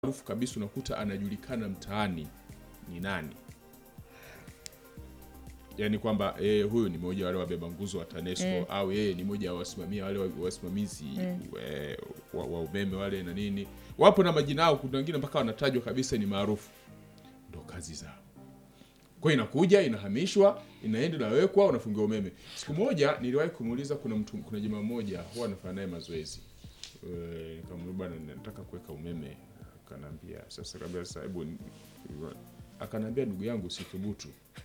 maarufu kabisa unakuta anajulikana mtaani ni nani. Yaani kwamba huyu ni mmoja wale wabeba nguzo wa TANESCO au yeye ni mmoja wa wasimamia wale wasimamizi wa umeme wale na nini. Wapo na majina yao, kuna wengine mpaka wanatajwa kabisa ni maarufu. Ndio kazi zao. Kwa inakuja, inahamishwa, inaenda inawekwa, unafungia umeme. Siku moja niliwahi kumuuliza kuna jamaa mmoja huwa anafanya naye mazoezi. Nikamwambia bwana nataka kuweka umeme. Akanambia sasa kabla hebu akanambia ndugu yangu usithubutu.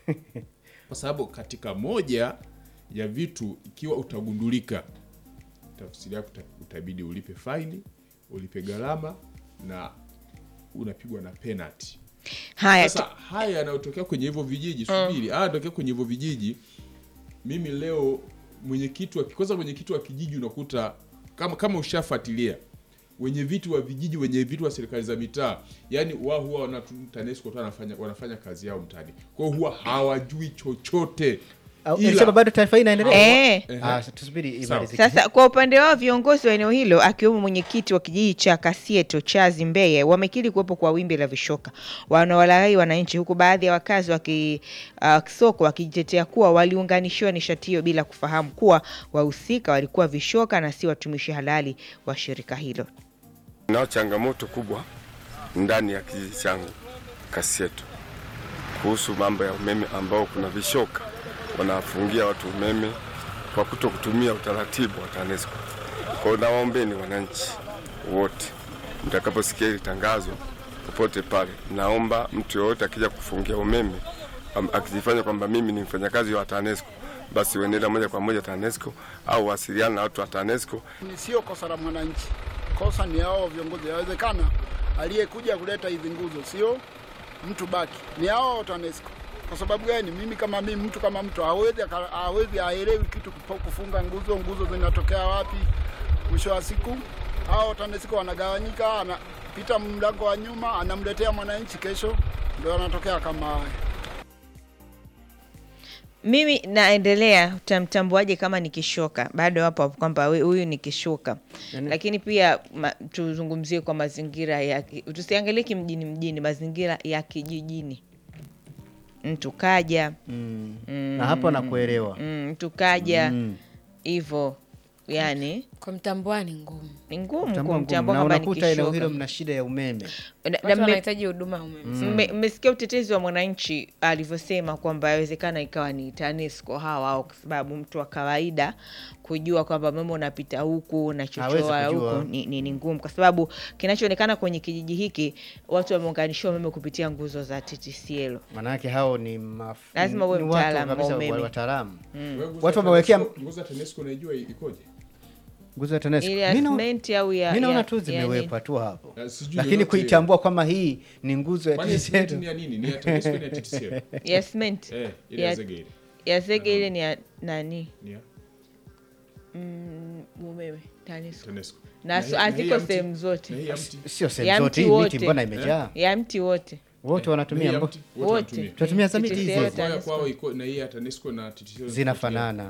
Kwa sababu katika moja ya vitu ikiwa utagundulika tafsiri yako utabidi ulipe faini, ulipe gharama na unapigwa na penalty. Sasa haya yanayotokea kwenye hivyo vijiji subiri, yanatokea kwenye hivyo vijiji. Mimi leo mwenyekiti wa kijiji unakuta kama ushafuatilia wenye vitu wa vijiji, wenye vitu wa serikali za mitaa, yani wao huwa TANESCO wanafanya kazi yao mtaani. Kwa hiyo huwa hawajui chochote. Ila bado taarifa hii inaendelea. Tusubiri imalizike. Sasa kwa upande wao viongozi wa eneo hilo akiwemo mwenyekiti wa kijiji cha Kasieto Chazi Mbeye wamekiri kuwepo kwa wimbi la vishoka wanaowalaghai wananchi, huku baadhi ya wakazi wa Kisoko wakijitetea kuwa waliunganishiwa nishati hiyo bila kufahamu kuwa wahusika walikuwa vishoka na si watumishi halali wa shirika hilo. Na changamoto kubwa ndani ya kijiji changu Kasieto kuhusu mambo ya umeme ambao kuna vishoka wanafungia watu umeme kwa kutokutumia utaratibu wa TANESCO. Kwa hiyo nawaombeni wananchi wote mtakaposikia hili tangazo popote pale, naomba mtu yote akija kufungia umeme akijifanya kwamba mimi ni mfanyakazi wa TANESCO, basi uendelea moja kwa moja TANESCO au wasiliana na watu wa TANESCO. Ni sio kosa la mwananchi, kosa ni hao viongozi. Inawezekana aliyekuja kuleta hizi nguzo sio mtu baki, ni hao TANESCO. Kwa sababu gani? Mtu kama mtu hawezi aelewi kitu kufunga nguzo zinatokea wapi. Mwisho wa siku hao TANESCO wanagawanyika, anapita mlango wa nyuma anamletea mwananchi, kesho ndio anatokea kama haya. Mimi naendelea, utamtambuaje kama ni kishoka? Bado hapo kwamba huyu ni kishoka. Lakini pia tuzungumzie kwa mazingira ya tusiangalie kimjini, mazingira ya kijijini. Mtu kaja na hapo nakuelewa. Mtu kaja hivyo yani kwa mtambua ni ngumu. Ni ngumu kumtambua kama ni kishoka. Eneo hilo mna shida ya umeme. Watu wanahitaji huduma ya umeme. Mmesikia utetezi wa mwananchi alivyosema kwamba inawezekana ikawa ni TANESCO hawa, au kwa sababu mtu wa kawaida kujua kwamba umeme unapita huku na chochoa huku ni ngumu, kwa sababu kinachoonekana kwenye kijiji hiki watu wameunganishiwa umeme kupitia nguzo za TTCL. Maana yake hao ni lazima uwe mtaalamu wa umeme. Wataalamu. Watu wamewekea nguzo ya TANESCO unajua ikoje? Nguzo ya TANESCO. Mimi naona tu zimewekwa tu hapo. Lakini kuitambua kama hii ni nguzo ya TTCL. Ni ya nini? Ni ya TANESCO ni ya TTCL. Ya cement. Ile ya zege. Ya zege ile ni ya nani? Ni ya umeme TANESCO. Na aziko sehemu zote. Sio sehemu zote, hii miti mbona imejaa? Ya mti wote. Wote wanatumia wote. Tunatumia za miti hizi. Kwao iko na hii ya TANESCO na TTCL zinafanana.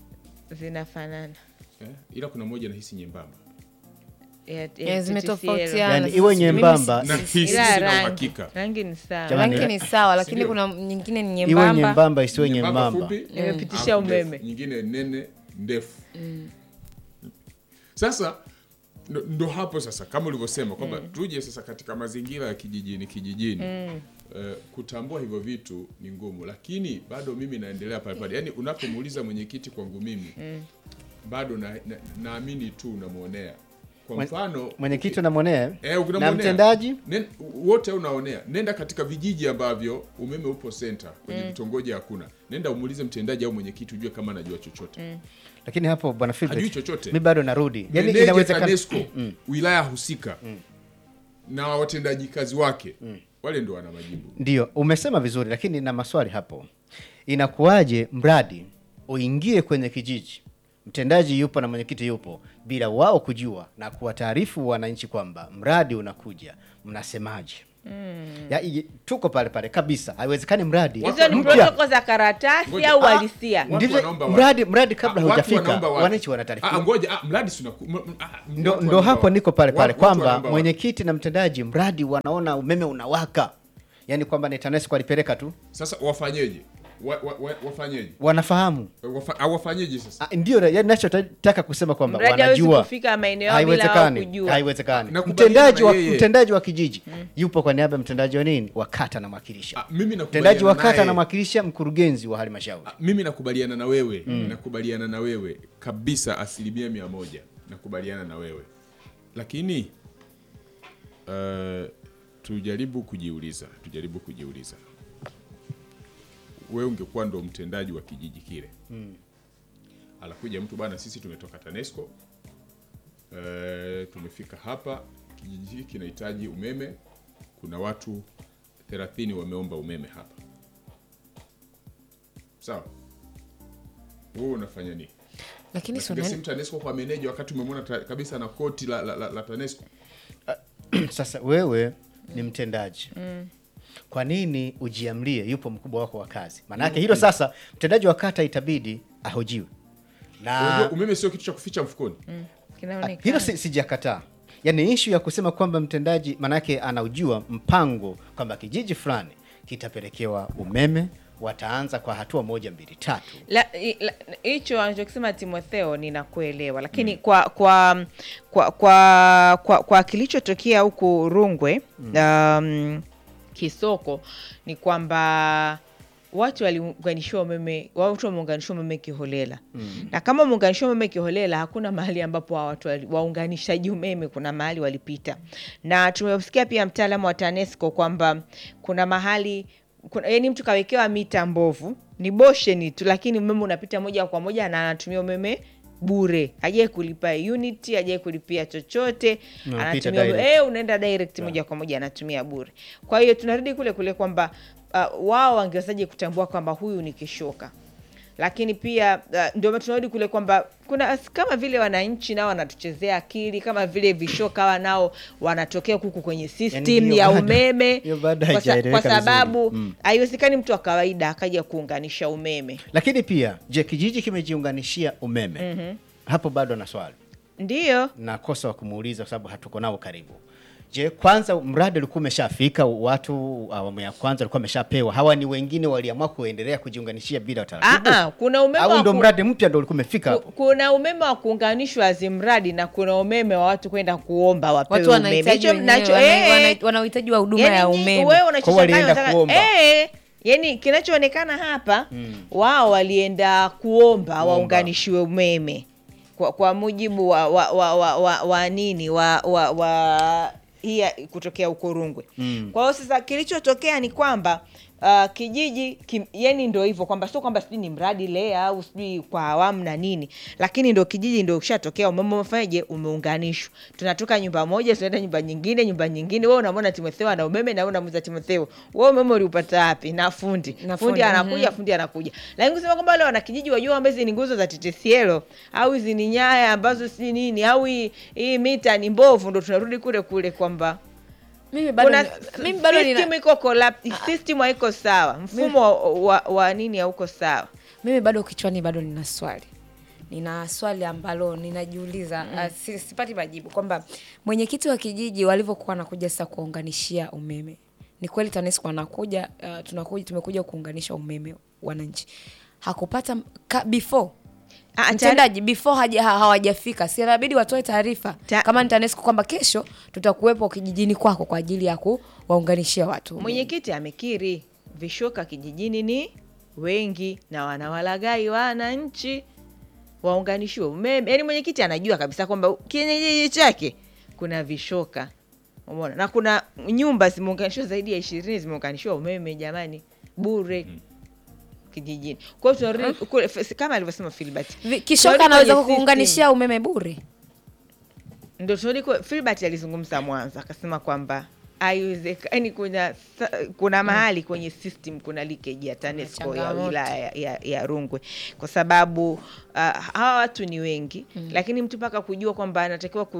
Ila kuna moja na hisi nyembamba. Zimetofautiana. Yani iwe nyembamba na hisi sina uhakika. Rangi ni sawa. Rangi ni sawa, lakini kuna nyingine ni nyembamba. Iwe nyembamba isiwe nyembamba. Imepitisha umeme. Nyingine nene ndefu. Sasa ndo hapo sasa kama ulivyosema kwamba tuje sasa katika mazingira ya kijijini. Kutambua hivyo vitu ni ngumu, lakini bado mimi naendelea pale pale. Yaani unapomuuliza mwenyekiti kwangu mimi bado naamini tu unamuonea. Kwa mfano mwenyekiti unamuonea na mtendaji wote unaonea. Nenda katika vijiji ambavyo umeme upo center, kwenye vitongoji hakuna. Nenda umuulize mtendaji au mwenyekiti ujue kama anajua chochote. Lakini hapo bwana Philip hajui chochote. Mimi bado narudi. Yaani inawezekana TANESCO wilaya husika na watendaji kazi wake wale ndio wana majibu. Ndio, umesema vizuri, lakini na maswali hapo. Inakuwaje mradi uingie kwenye kijiji, mtendaji yupo na mwenyekiti yupo, bila wao kujua na kuwataarifu wananchi kwamba mradi unakuja? Mnasemaje? Tuko pale pale kabisa. Haiwezekani mradi Hizo ni mpya. protocol za karatasi au halisia. Watu Ndivyo wanaomba mradi kabla watu hujafika wanaomba wananchi wanataarifa. Ngoja mradi sina Ndo hapo niko pale pale kwamba wanaomba mwenyekiti na mtendaji mradi wanaona umeme unawaka. Yaani kwamba ni TANESCO alipeleka tu. Sasa wafanyeje? Wafanyeje? Wanafahamu. Wafanyeje sasa? Ndio yani ninachotaka kusema kwamba Mradi hawezi wanajua. kufika maeneo bila wao kujua. Haiwezekani. Nakubaliana Mtendaji wa kijiji yupo kwa niaba ya mtendaji wa nini? Wa kata na mwakilisha. Mimi Mtendaji wa kata na mwakilisha mkurugenzi wa halmashauri. Mimi nakubaliana na wewe. Nakubaliana na wewe kabisa 100%. Nakubaliana na wewe. Lakini tujaribu kujiuliza. Wewe ungekuwa ndo mtendaji wa kijiji kile. Alakuja mtu bana, sisi tumetoka TANESCO. Tumefika hapa, kijiji hiki kinahitaji umeme. Kuna watu 30 wameomba umeme hapa. Sawa? Wewe unafanya nini? Lakini simu TANESCO kwa meneja wakati umemwona kabisa na koti la TANESCO. Sasa wewe ni mtendaji. Kwa nini ujiamlie yupo mkubwa wako wa kazi? Maana yake hilo sasa mtendaji wa kata itabidi ahojiwe. Na umeme sio kitu cha kuficha mfukoni. Hilo sijakataa. Yaani issue ya kusema kwamba mtendaji maana yake anaujua mpango kwamba kijiji fulani kitapelekewa umeme, wataanza kwa hatua 1 2 3. Hicho anachokisema Timotheo ninakuelewa, lakini kwa kilichotokea huku Rungwe Kisoko ni kwamba watu waliunganishwa umeme kiholela. Na kama muunganishwa umeme kiholela, hakuna mahali ambapo watu waunganishaji umeme kuna mahali walipita. Na tumesikia pia mtaalamu wa TANESCO kwamba kuna mahali yaani mtu kawekewa mita mbovu, ni bosheni tu, lakini umeme unapita moja kwa moja na anatumia umeme bure. Hajaye kulipa unit, hajaye kulipia chochote, anatumia unaenda direct moja kwa moja anatumia bure. Kwa hiyo tunarudi kule kwamba wao wangewezaje kutambua kwamba huyu ni kishoka. Lakini pia ndio tunarudi kule kwamba kuna kama vile wananchi nao wanatuchezea akili, kama vile vishoka nao wanatokea huku kwenye system ya umeme kwa sababu haiwezekani mtu wa kawaida akaja kuunganisha umeme. Lakini pia je, kijiji kimejiunganishia umeme? Hapo bado na swali. Ndio. Nakosa wa kumuuliza kwa sababu hatuko nao karibu. Je, kwanza mradi ulikuwa umeshafika, watu awamu ya kwanza walikuwa wameshapewa, hawa ni wengine waliamua kuendelea kujiunganishia bila utaratibu? Kuna umeme au ndo mradi mpya ndo ulikuwa umefika hapo? Kuna umeme wa kuunganishwa azimradi na kuna umeme wa watu kwenda kuomba wapewe umeme. Wanahitaji wa huduma ya umeme. Wewe unachotaka yani kinachoonekana hapa wao walienda kuomba waunganishiwe umeme kwa mujibu wa nini hii kutokea huko Rungwe. Kwa hiyo sasa kilichotokea ni kwamba kijiji yani ndio hivyo kwamba sio kwamba sijui ni mradi lea au sijui kwa awamu na nini, lakini ndio kijiji ndio kishatokea umeme umefanyaje, umeunganishwa. Tunatoka nyumba moja tunaenda nyumba nyingine. Wewe unamwona Timotheo na umeme na wewe unamuza Timotheo, wewe umeme ulipata wapi? Na fundi anakuja. Lakini kusema kwamba wale wana kijiji wajua kwamba hizi ni nguzo za TTCL au hizi ni nyaya ambazo si nini au hii mita ni mbovu, ndio tunarudi kule kwamba mimi bado system iko collapse, system haiko sawa, mfumo wa nini hauko sawa. Mimi bado kichwani bado nina swali ambalo ninajiuliza, sipati majibu kwamba mwenyekiti wa kijiji walivyokuwa wanakuja sasa kuunganishia umeme. Ni kweli TANESCO anakuja, tumekuja kuunganisha umeme wananchi. Hakupata before mtendaji before hawajafika, si inabidi watoe taarifa kama ni TANESCO kwamba kesho tutakuwepo kijijini kwako kwa ajili ya kuwaunganishia watu. Mwenyekiti amekiri vishoka kijijini ni wengi na wanawalagai wananchi waunganishiwe umeme. Yaani mwenyekiti anajua kabisa kwamba kijiji chake kuna vishoka. Umeona? Na kuna nyumba zimeunganishwa zaidi ya 20 zimeunganishwa umeme jamani bure kijijini. Kwa hiyo tunarudi kama alivyosema Philbert. Kishoka anaweza kuunganishia umeme bure. Ndio tunarudi kwa Philbert alizungumza Mwanza akasema kwamba haiwezekani, kuna mahali kwenye system kuna leakage ya TANESCO ya wilaya ya Rungwe kwa sababu hawa watu ni wengi, lakini mtu paka kujua kwamba anatakiwa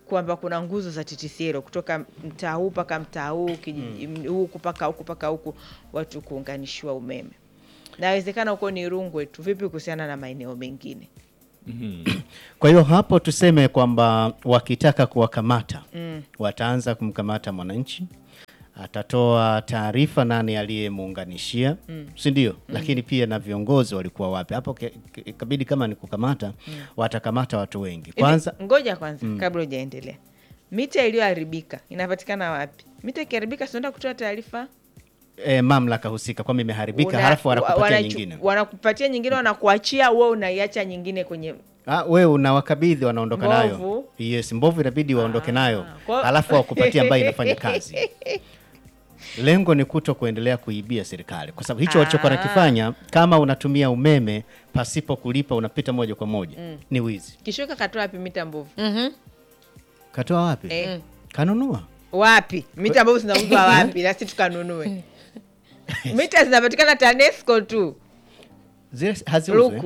kwamba kuna nguzo za TTCL kutoka mtaa huu mpaka mtaa huu, kijiji huku mpaka huku watu kuunganishiwa umeme. Nawezekana huko ni Rungwe tu, vipi kuhusiana na maeneo mengine? Kwa hiyo hapo tuseme kwamba wakitaka kuwakamata wataanza kumkamata mwananchi, atatoa taarifa nani aliyemuunganishia, si ndio? Lakini pia na viongozi walikuwa wapi hapo. Ikabidi kama ni kukamata, watakamata watu wengi. Kwanza ngoja kabla hujaendelea, mita iliyoharibika inapatikana wapi? Mita ikiharibika sinaenda kutoa taarifa mamlaka husika kwamba imeharibika, halafu wanakupatia nyingine. Wanakupatia nyingine, wanakuachia wewe, unaiacha nyingine kwenye wewe unawakabidhi, wanaondoka nayo. Yes, mbovu inabidi waondoke nayo, halafu wakupatia ambayo inafanya kazi. Lengo ni kuto kuendelea kuibia serikali, kwa sababu hicho walichokuwa nakifanya, kama unatumia umeme pasipo kulipa unapita moja kwa moja, ni wizi. Kishoka katoa wapi mita mbovu? Katoa wapi? Kanunua wapi? Mita mbovu zinauzwa wapi? Na sisi tukanunue. Mita zinapatikana TANESCO tu. Zile haziuzwi.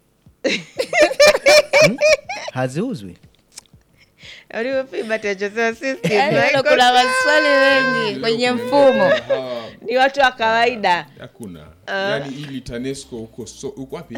Haziuzwi. Kuna maswali wengi kwenye mfumo. Ni watu wa kawaida. Hakuna. Yaani ili TANESCO uko wapi?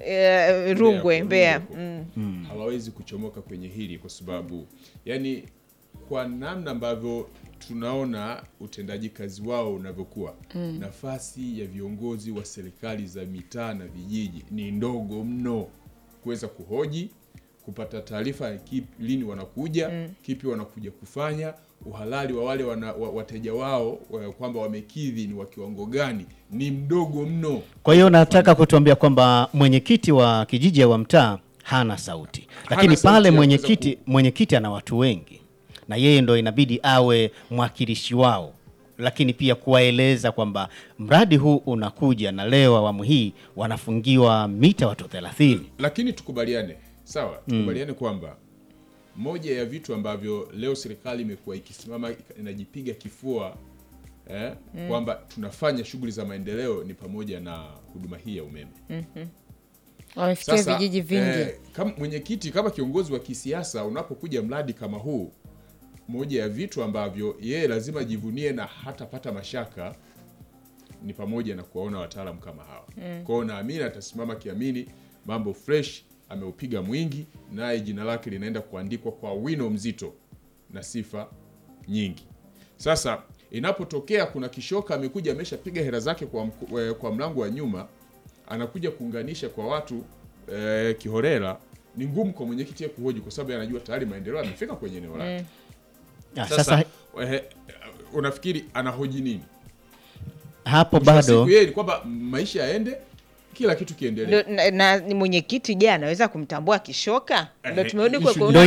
Rungwe, Mbeya. Hawawezi kuchomoka kwenye hili kwa sababu yani kwa namna ambavyo tunaona utendaji kazi wao unavyokuwa, nafasi ya viongozi wa serikali za mitaa na vijiji ni ndogo mno kuweza kuhoji, kupata taarifa lini wanakuja, kipi wanakuja kufanya, uhalali wa wale wateja wao kwamba wamekidhi ni wa kiwango gani, ni mdogo mno. Kwa hiyo nataka kutuambia kwamba mwenyekiti wa kijiji au mtaa hana sauti, lakini pale mwenyekiti ana watu wengi, na yeye ndo inabidi awe mwakilishi wao, lakini pia kuwaeleza kwamba mradi huu unakuja na leo awamu hii wanafungiwa mita watu 30. Lakini tukubaliane, sawa, tukubaliane kwamba moja ya vitu ambavyo leo serikali imekuwa ikisimama inajipiga kifua kwamba tunafanya shughuli za maendeleo ni pamoja na huduma hii ya umeme. Wamefikia vijiji vingi. Kama mwenyekiti, kama kiongozi wa kisiasa, unapokuja mradi kama huu, moja ya vitu ambavyo yeye lazima jivunie na hatapata mashaka ni pamoja na kuwaona wataalamu kama hawa. Kwa hiyo naamini atasimama kiamini, mambo fresh, ameupiga mwingi, naye jina lake linaenda kuandikwa kwa wino mzito na sifa nyingi. Sasa inapotokea kuna kishoka amekuja ameshapiga hela zake kwa mlango wa nyuma, anakuja kuunganisha kwa watu kihorera, ni ngumu kwa mwenyekiti kuhoji, kwa sababu anajua tayari maendeleo yamefika kwenye eneo lake. Sasa unafikiri anahoji nini? Hapo bado yeye kwamba maisha yaende, kila kitu kiendelee. Na ni mwenyekiti je, anaweza kumtambua kishoka? Ndio tumerudi kwa ndio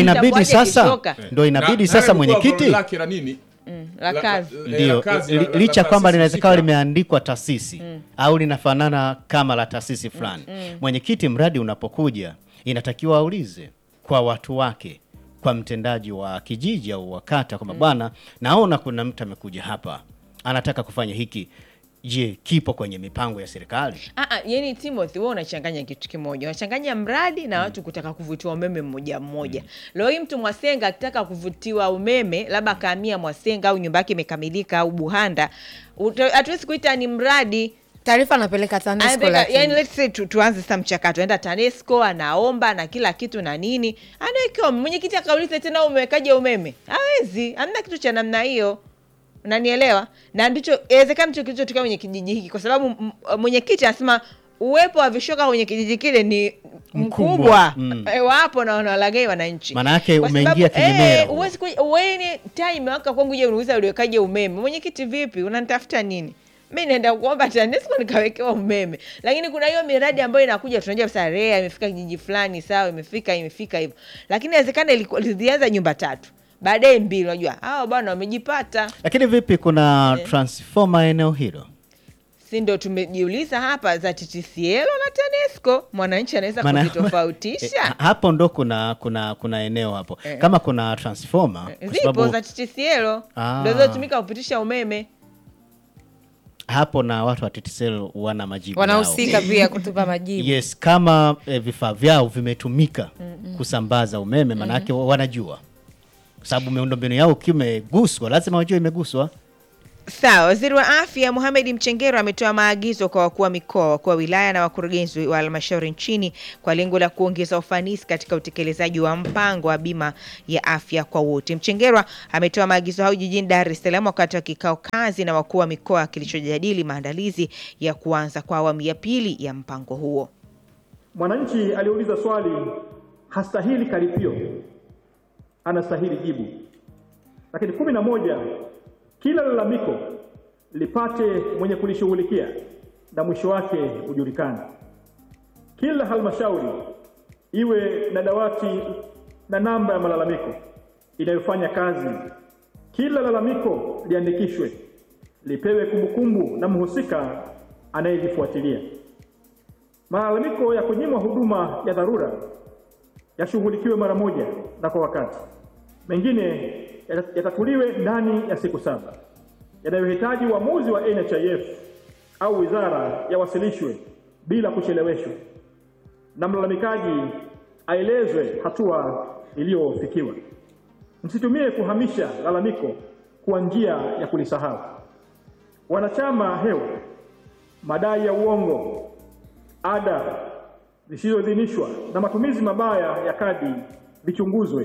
inabidi sasa mwenyekiti lake la nini? La kazi. Ndio, licha kwamba linaweza kuwa limeandikwa taasisi au linafanana kama la taasisi fulani. Mwenyekiti mradi unapokuja inatakiwa aulize kwa watu wake, kwa mtendaji wa kijiji au wakata, kwamba bwana, naona kuna mtu amekuja hapa anataka kufanya hiki, je, kipo kwenye mipango ya serikali? Yani Timothy, wewe unachanganya kitu kimoja. Unachanganya mradi na watu kutaka kuvutiwa umeme mmoja mmoja. Leo hii mtu Mwasenga akitaka kuvutiwa umeme, labda kaamia Mwasenga au nyumba yake imekamilika au Buhanda, hatuwezi kuita ni mradi. Taarifa anapeleka TANESCO, lakini yani let's say tuanze sasa mchakato. Anaenda TANESCO, anaomba na kila kitu na nini. Anawekewa mwenyekiti akauliza tena umewekaje umeme? Hawezi. Hamna kitu cha namna hiyo. Unanielewa? Na ndicho inawezekana ndicho kilichotokea kwenye kijiji hiki, kwa sababu mwenyekiti anasema uwepo wa vishoka kwenye kijiji kile ni mkubwa. Wapo na wanalagai wananchi. Maana yake umeingia kinyemera. Uwezi wewe time waka kwangu je unauliza uliwekaje umeme? Mwenyekiti vipi? Unanitafuta nini? Mimi naenda kuomba TANESCO nikawekewa umeme. Lakini kuna hiyo miradi ambayo inakuja, tunajua sasa REA imefika kijiji fulani, sawa, imefika hivyo. Lakini inawezekana ilianza nyumba 3. Baadaye 2, unajua. Hao bwana wamejipata. Lakini vipi kuna transformer eneo hilo? Si ndio tumejiuliza hapa za TTCL na TANESCO. Mwananchi anaweza kujitofautisha. Hapo ndo kuna eneo hapo. Kama kuna transformer, kwa sababu za TTCL ndio zinatumika kupitisha umeme. Hapo na watu wa TTCL wana majibu. Wanahusika pia kutupa majibu. Yes, kama vifaa vyao vimetumika kusambaza umeme, maana yake wanajua. kwa sababu miundombinu yao ukiwa imeguswa lazima wajue imeguswa. Sawa, Waziri wa Afya Mohamed Mchengero ametoa maagizo kwa wakuu wa mikoa, wakuu wa wilaya na wakurugenzi wa halmashauri nchini kwa lengo la kuongeza ufanisi katika utekelezaji wa mpango wa bima ya afya kwa wote. Mchengero ametoa maagizo hayo jijini Dar es Salaam wakati wa kikao kazi na wakuu wa mikoa kilichojadili maandalizi ya kuanza kwa awamu ya pili ya mpango huo. Mwananchi aliuliza swali, hastahili karipio, anastahili jibu. Lakini 11, kila lalamiko lipate mwenye kulishughulikia na mwisho wake ujulikane. Kila halmashauri iwe na dawati na namba ya malalamiko inayofanya kazi. Kila lalamiko liandikishwe, lipewe kumbukumbu na mhusika anayelifuatilia. Malalamiko ya kunyimwa huduma ya dharura yashughulikiwe mara moja na kwa wakati. Mengine yatatuliwe ndani ya siku 7. Yanayohitaji uamuzi wa NHIF au wizara yawasilishwe bila kucheleweshwa, na mlalamikaji aelezwe hatua iliyofikiwa. Msitumie kuhamisha lalamiko kwa njia ya kulisahau. Wanachama hewa, madai ya uongo, ada zisizoidhinishwa na matumizi mabaya ya kadi vichunguzwe.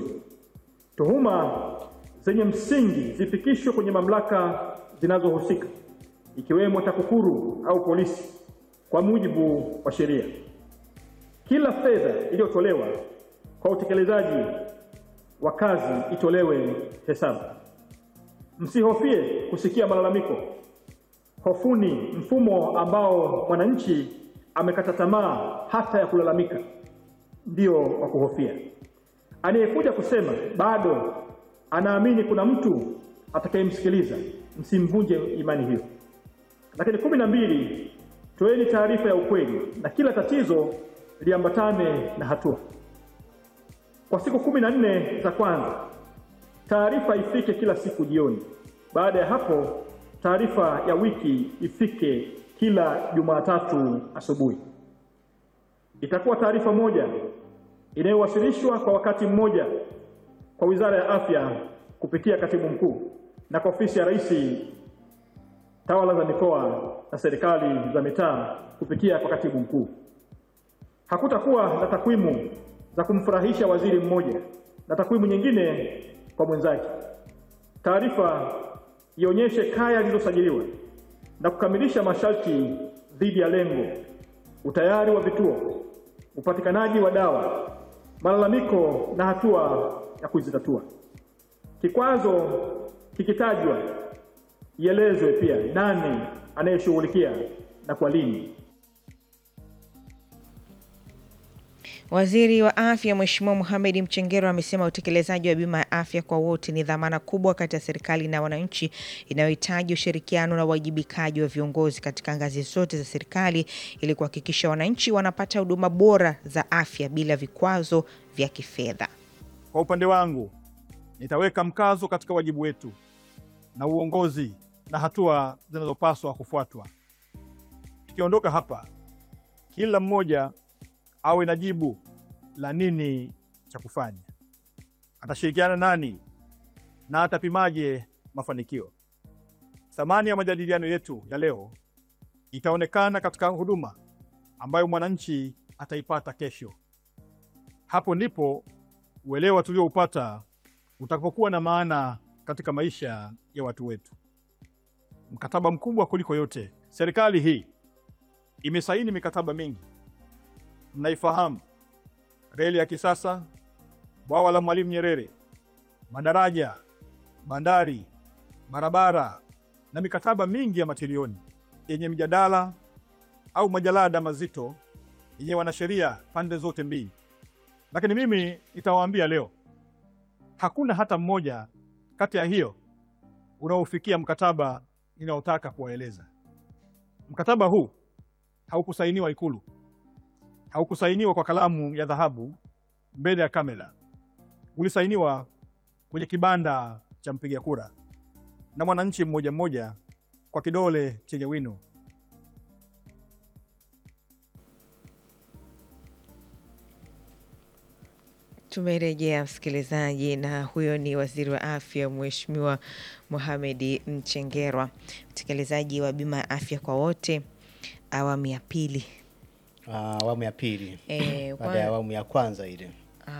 Tuhuma zenye msingi zifikishwe kwenye mamlaka zinazohusika ikiwemo TAKUKURU au polisi kwa mujibu wa sheria. Kila fedha iliyotolewa kwa utekelezaji wa kazi itolewe hesabu. Msihofie kusikia malalamiko. Hofuni mfumo ambao mwananchi amekata tamaa hata ya kulalamika ndio wa kuhofia. Anayekuja kusema bado anaamini kuna mtu atakayemsikiliza, msimvunje imani hiyo. Lakini 12, toeni taarifa ya ukweli na kila tatizo liambatane na hatua. Kwa siku 14 za kwanza, taarifa ifike kila siku jioni. Baada ya hapo, taarifa ya wiki ifike kila Jumatatu asubuhi. Itakuwa taarifa moja inayowasilishwa kwa wakati mmoja kwa Wizara ya Afya kupitia Katibu Mkuu na kwa Ofisi ya Rais, Tawala za Mikoa na Serikali za Mitaa kupitia kwa Katibu Mkuu. Hakutakuwa na takwimu za kumfurahisha waziri mmoja na takwimu nyingine kwa mwenzake. Taarifa ionyeshe kaya zilizosajiliwa na kukamilisha masharti dhidi ya lengo, utayari wa vituo, upatikanaji wa dawa, malalamiko na hatua ya kuzitatua. Kikwazo kikitajwa, ielezwe pia nani anayeshughulikia na kwa lini. Waziri wa Afya Mheshimiwa Mohamed Mchengero amesema utekelezaji wa bima ya afya kwa wote ni dhamana kubwa kati ya serikali na wananchi inayohitaji ushirikiano na uwajibikaji wa viongozi katika ngazi zote za serikali ili kuhakikisha wananchi wanapata huduma bora za afya bila vikwazo vya kifedha. Kwa upande wangu, nitaweka mkazo katika wajibu wetu na uongozi na hatua zinazopaswa kufuatwa. Tukiondoka hapa, kila mmoja awe na jibu la nini cha kufanya. Atashirikiana nani na atapimaje mafanikio. Thamani ya majadiliano yetu ya leo itaonekana katika huduma ambayo mwananchi ataipata kesho. Hapo ndipo uelewa tulioupata utakokuwa na maana katika maisha ya watu wetu. Mkataba mkubwa kuliko yote. Serikali hii imesaini mikataba mingi. Mnaifahamu: reli ya kisasa, bwawa la Mwalimu Nyerere, madaraja, bandari, barabara na mikataba mingi ya matilioni yenye mjadala au majalada mazito yenye wanasheria pande zote mbili. Lakini mimi nitawaambia leo, hakuna hata mmoja kati ya hiyo unaofikia mkataba ninaotaka kuwaeleza. Mkataba huu haukusainiwa Ikulu, haukusainiwa kwa kalamu ya dhahabu mbele ya kamera. Ulisainiwa kwenye kibanda cha mpiga kura na mwananchi mmoja mmoja kwa kidole chenye wino. Tumerejea msikilizaji, na huyo ni Waziri wa Afya Mheshimiwa Mohamed Mchengerwa, mtekelezaji wa bima ya afya kwa wote awamu ya pili. Awamu ya pili. Baada ya awamu ya kwanza ile.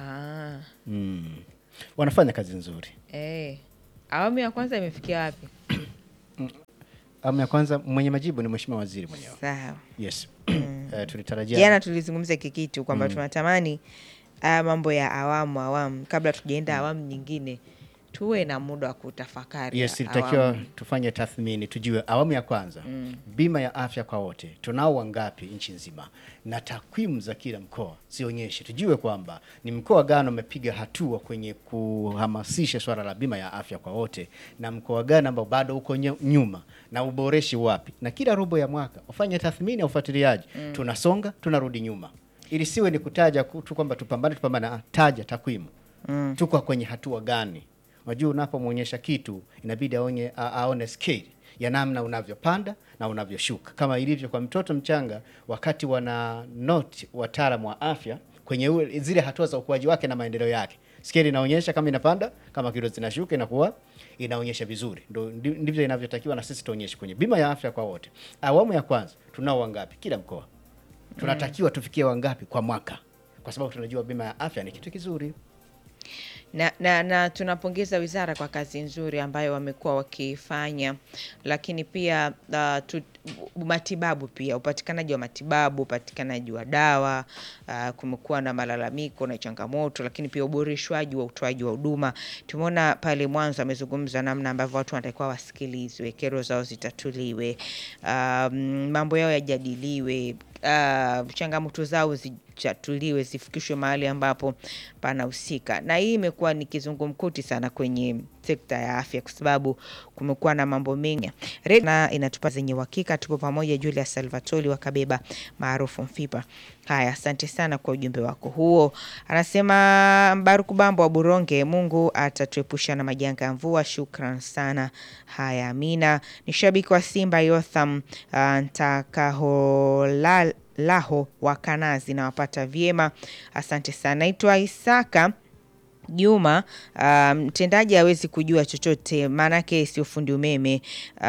Wanafanya kazi nzuri. Awamu ya kwanza imefikia wapi? Awamu ya kwanza mwenye majibu ni Mheshimiwa Waziri mwenyewe. Sawa. Yes. Tulitarajia. Jana tulizungumza kikitu kwamba tunatamani mambo ya awamu kabla tujaenda awamu nyingine tuwe na muda wa kutafakari. Yes, ilitakiwa tufanye tathmini, tujue awamu ya kwanza bima ya afya kwa wote tunao wangapi nchi nzima, na takwimu za kila mkoa zionyeshe, tujue kwamba ni mkoa gani umepiga hatua kwenye kuhamasisha swala la bima ya afya kwa wote, na mkoa gani ambao bado uko nyuma, na uboreshi wapi. Na kila robo ya mwaka ufanye tathmini ya ufuatiliaji, tunasonga tunarudi nyuma, ili siwe ni kutaja tu kwamba tupambane, taja takwimu. Tuko kwenye hatua gani? Unajua, unapomwonyesha kitu inabidi aone scale ya namna unavyopanda na unavyoshuka, kama ilivyo kwa mtoto mchanga wakati wana note wataalamu wa afya kwenye zile hatua za ukuaji wake na maendeleo yake. Scale inaonyesha kama inapanda, kama kilo zinashuka inakuwa inaonyesha vizuri. Ndivyo inavyotakiwa na sisi tuonyeshe kwenye bima ya afya kwa wote. Awamu ya kwanza tunao wangapi kila mkoa? Tunatakiwa tufikie wangapi kwa mwaka? Kwa sababu tunajua bima ya afya ni kitu kizuri. Na tunapongeza wizara kwa kazi nzuri ambayo wamekuwa wakifanya, lakini pia matibabu, pia upatikanaji wa matibabu, upatikanaji wa dawa, kumekuwa na malalamiko na changamoto, lakini pia uboreshwaji wa utoaji wa huduma. Tumeona pale mwanzo amezungumza namna ambavyo watu wanatakiwa wasikilizwe, kero zao zitatuliwe, mambo yao yajadiliwe, changamoto zao zitatuliwe, zifikishwe mahali ambapo panahusika. Na hii imekuwa ni kizungumkuti sana kwenye sekta ya afya, kwa sababu kumekuwa na mambo mengi. Na inatupa zenye uhakika. Tupo pamoja Julius Salvatori wa Kabeba maarufu Mfipa. Haya, asante sana kwa ujumbe wako huo. Anasema Mbaruku Bambo wa Buronge, Mungu atatuepusha na majanga ya mvua. Shukran sana. Haya, amina. Ni shabiki wa Simba Yotham Laho wa Kanazi, na wapata vyema. Asante sana. Naitwa Isaka Juma. Mtendaji hawezi kujua chochote, maanake sio fundi umeme.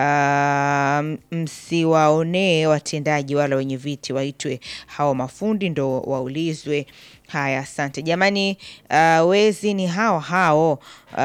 Msiwaonee watendaji wala wenye viti, waitwe hao mafundi ndo waulizwe. Haya, asante jamani. Wezi ni hao.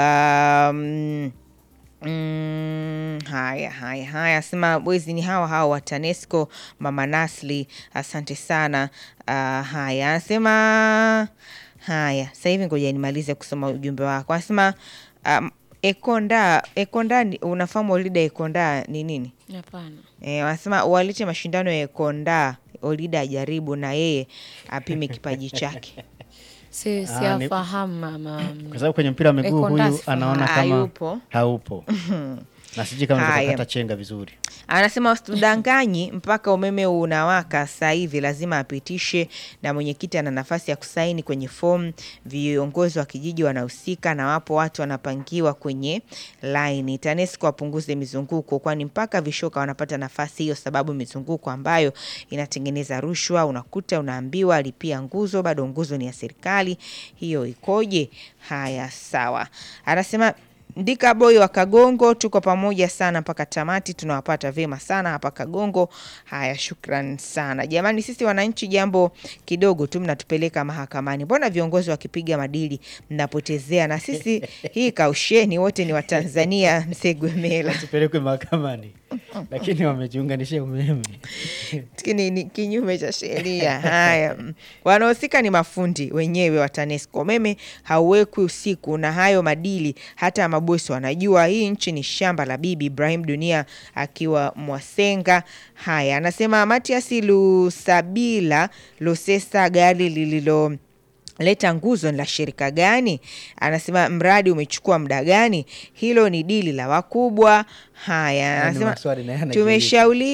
Haya, sema wezi ni hao wa TANESCO. Mama Nasli, asante sana. Haya, anasema haya, sasa hivi ngoja nimalize kusoma ujumbe wako. Anasema Ekonda, unafahamu Olida Ekonda ni nini? Hapana. Wanasema walete mashindano ya Ekonda, Olida ajaribu na yeye apime kipaji chake. Siafahamu mama. Kwa sababu kwenye mpira wa miguu huyu anaona kama haupo. Na siji kama anakata chenga vizuri. Anasema usitudanganyi, mpaka umeme unawaka sasa hivi lazima apitishe, na mwenyekiti ana nafasi ya kusaini kwenye fomu, viongozi wa kijiji wanahusika, na wapo watu wanapangiwa kwenye line. TANESCO wapunguze mizunguko, kwani mpaka vishoka wanapata nafasi hiyo, sababu mizunguko ambayo inatengeneza rushwa. Unakuta unaambiwa alipia nguzo, bado nguzo ni ya serikali. Hiyo ikoje? Haya, sawa. Anasema Ndika Boy wa Kagongo, tuko pamoja sana mpaka tamati, tunawapata vema sana hapa Kagongo. Haya, shukran sana. Jamani, sisi wananchi jambo kidogo tu mnatupeleka mahakamani. Mbona viongozi wakipiga madili mnapotezea? Na sisi hii kausheni, wote ni Watanzania. Msegwemela tupelekwe mahakamani. Lakini wamejiunganishia umeme. Ni kinyume cha sheria. Haya, wanaosika ni mafundi wenyewe wa TANESCO. Umeme hauwekwi usiku, na hayo madili hata mabosi wanajua. Hii nchi ni shamba la bibi. Ibrahim Dunia akiwa Mwasenga. Haya, anasema Matias Lusabila Losesa, gari lililo leta nguzo la shirika gani? Anasema mradi umechukua muda gani? Hilo ni dili la wakubwa. Haya, anasema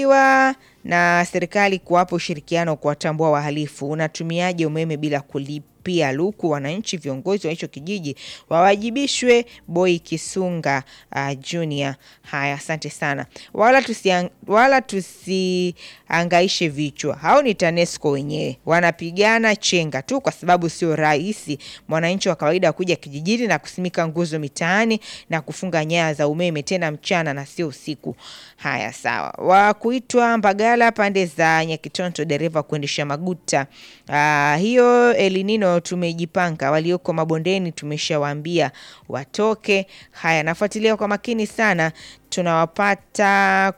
tumeshauriwa na serikali kuwapa ushirikiano kuwatambua wahalifu. Unatumiaje umeme bila kulipa pia luku wananchi viongozi wa hicho kijiji wawajibishwe. Boy Kisunga Junior. Haya, asante sana. Wala tusiangaishe vichwa. Hao ni TANESCO wenyewe. Wanapigana chenga tu kwa sababu sio rahisi mwananchi wa kawaida kuja kijijini na kusimika nguzo mitaani na kufunga nyaya za umeme tena mchana na sio usiku. Haya, sawa. Wa kuitwa Mbagala pande za Nyakitonto, dereva kuendesha maguta. Hiyo El Nino tumejipanga, walioko mabondeni tumeshawaambia watoke. Haya, nafuatilia kwa makini sana, tunawapata